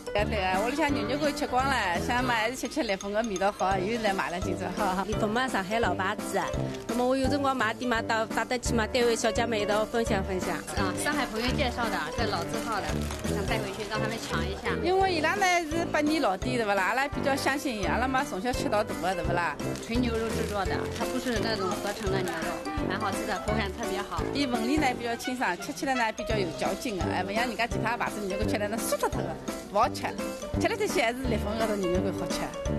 对啊，屋里向牛肉干吃光了，想嘛还是吃烈风个味道好，又来买了今朝哈。 烈风嘛，上海老牌子，那么我有辰光买点嘛，打得起嘛，单位小姐妹一道分享分享。 上海朋友介绍的，这老字号的，想带回去让他们尝一下。 因为伊拉呢是百年老店，对不啦？阿拉比较相信伊，阿拉嘛从小吃到大的，对不啦？ 纯牛肉制作的，它不是那种合成的牛肉，蛮好吃的，口感特别好。 伊纹理呢比较清爽，吃起来呢比较有嚼劲的，不像人家其他牌子牛肉干吃来那酥脱脱的，不好吃。吃来吃去还是烈风高头牛肉干好吃。